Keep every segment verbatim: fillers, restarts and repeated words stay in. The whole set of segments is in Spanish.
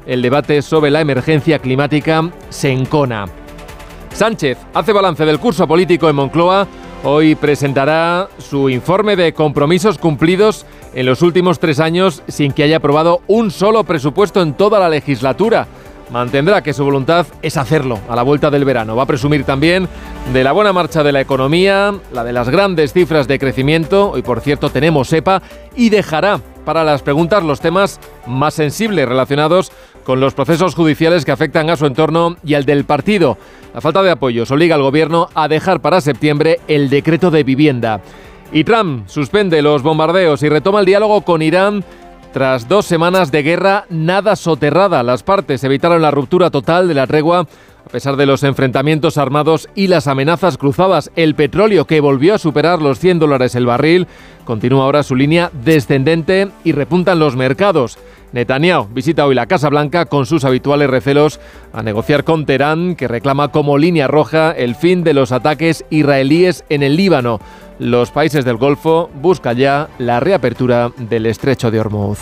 el debate sobre la emergencia climática se encona. Sánchez hace balance del curso político en Moncloa. Hoy presentará su informe de compromisos cumplidos en los últimos tres años sin que haya aprobado un solo presupuesto en toda la legislatura. Mantendrá que su voluntad es hacerlo a la vuelta del verano. Va a presumir también de la buena marcha de la economía, la de las grandes cifras de crecimiento. Hoy, por cierto, tenemos EPA y dejará para las preguntas los temas más sensibles relacionados con los procesos judiciales que afectan a su entorno y al del partido. La falta de apoyos obliga al gobierno a dejar para septiembre el decreto de vivienda. Y Trump suspende los bombardeos y retoma el diálogo con Irán. Tras dos semanas de guerra nada soterrada, las partes evitaron la ruptura total de la tregua a pesar de los enfrentamientos armados y las amenazas cruzadas. El petróleo, que volvió a superar los cien dólares el barril, continúa ahora su línea descendente y repuntan los mercados. Netanyahu visita hoy la Casa Blanca con sus habituales recelos a negociar con Teherán, que reclama como línea roja el fin de los ataques israelíes en el Líbano. Los países del Golfo buscan ya la reapertura del estrecho de Hormuz.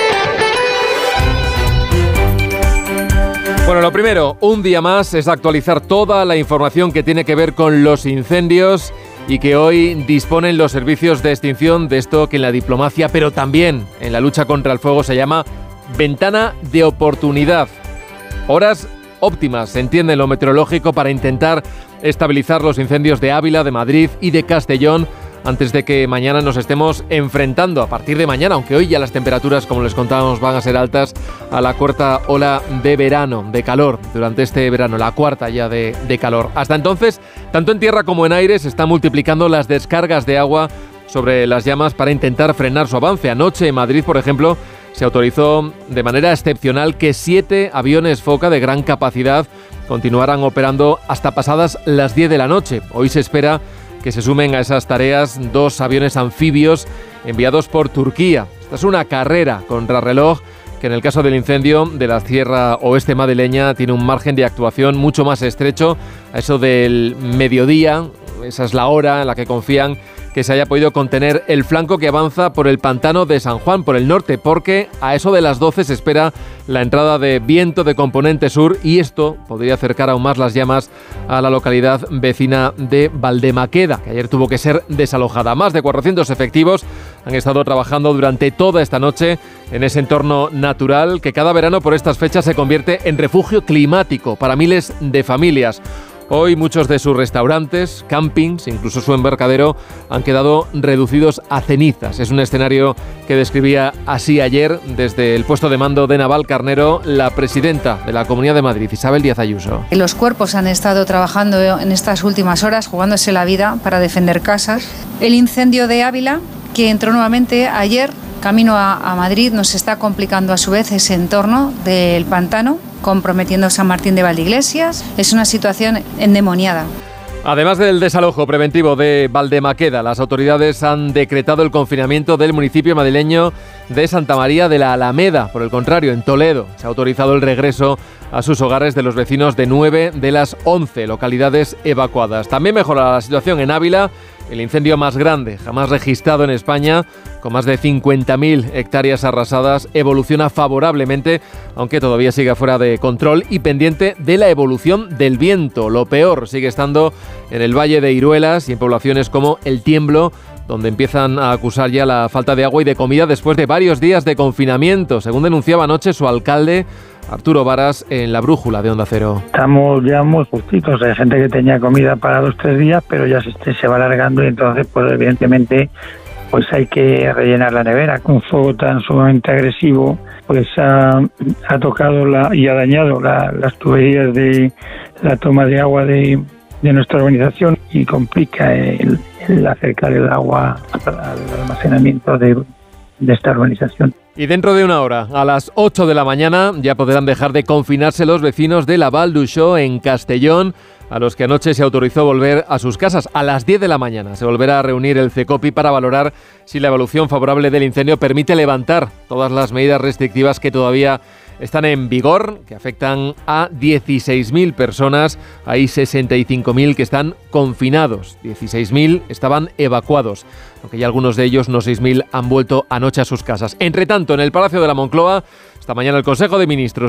Bueno, lo primero, un día más, es actualizar toda la información que tiene que ver con los incendios y que hoy disponen los servicios de extinción de esto que en la diplomacia, pero también en la lucha contra el fuego, se llama ventana de oportunidad. Horas óptimas, se entiende en lo meteorológico, para intentar estabilizar los incendios de Ávila, de Madrid y de Castellón antes de que mañana nos estemos enfrentando, a partir de mañana, aunque hoy ya las temperaturas, como les contábamos, van a ser altas, a la cuarta ola de verano, de calor, durante este verano, la cuarta ya de, de calor. Hasta entonces, tanto en tierra como en aire, se están multiplicando las descargas de agua sobre las llamas para intentar frenar su avance. Anoche en Madrid, por ejemplo, se autorizó de manera excepcional que siete aviones Foca de gran capacidad continuaran operando hasta pasadas las diez de la noche. Hoy se espera que se sumen a esas tareas dos aviones anfibios enviados por Turquía. Esta es una carrera contrarreloj que en el caso del incendio de la Sierra Oeste madrileña tiene un margen de actuación mucho más estrecho. A eso del mediodía, esa es la hora en la que confían que se haya podido contener el flanco que avanza por el pantano de San Juan, por el norte, porque a eso de las doce se espera la entrada de viento de componente sur y esto podría acercar aún más las llamas a la localidad vecina de Valdemaqueda, que ayer tuvo que ser desalojada. Más de cuatrocientos efectivos han estado trabajando durante toda esta noche en ese entorno natural que cada verano por estas fechas se convierte en refugio climático para miles de familias. Hoy muchos de sus restaurantes, campings, incluso su embarcadero, han quedado reducidos a cenizas. Es un escenario que describía así ayer, desde el puesto de mando de Navalcarnero, la presidenta de la Comunidad de Madrid, Isabel Díaz Ayuso. Los cuerpos han estado trabajando en estas últimas horas, jugándose la vida para defender casas. El incendio de Ávila, que entró nuevamente ayer, camino a, a Madrid, nos está complicando a su vez ese entorno del pantano, comprometiendo San Martín de Valdeiglesias. Es una situación endemoniada. Además del desalojo preventivo de Valdemaqueda, las autoridades han decretado el confinamiento del municipio madrileño de Santa María de la Alameda. Por el contrario, en Toledo se ha autorizado el regreso a sus hogares de los vecinos de nueve de las once localidades evacuadas. También mejora la situación en Ávila, el incendio más grande jamás registrado en España, con más de cincuenta mil hectáreas arrasadas, evoluciona favorablemente, aunque todavía sigue fuera de control y pendiente de la evolución del viento. Lo peor sigue estando en el Valle de Iruelas y en poblaciones como El Tiemblo, donde empiezan a acusar ya la falta de agua y de comida después de varios días de confinamiento, según denunciaba anoche su alcalde, Arturo Varas, en La Brújula de Onda Cero. Estamos ya muy justitos, hay gente que tenía comida para dos o tres días, pero ya se, se va alargando y entonces, pues evidentemente, pues hay que rellenar la nevera. Un fuego tan sumamente agresivo, pues ha, ha tocado la, y ha dañado la, las tuberías de la toma de agua de, de nuestra organización y complica el, el acercar el agua al almacenamiento de, de esta organización. Y dentro de una hora, a las ocho de la mañana, ya podrán dejar de confinarse los vecinos de la Val d'Uixó en Castellón, a los que anoche se autorizó volver a sus casas. A las diez de la mañana se volverá a reunir el CECOPI para valorar si la evaluación favorable del incendio permite levantar todas las medidas restrictivas que todavía están en vigor, que afectan a dieciséis mil personas. Hay sesenta y cinco mil que están confinados, dieciséis mil estaban evacuados, aunque ya algunos de ellos, no seis mil, han vuelto anoche a sus casas. Entre tanto, en el Palacio de la Moncloa, esta mañana el Consejo de Ministros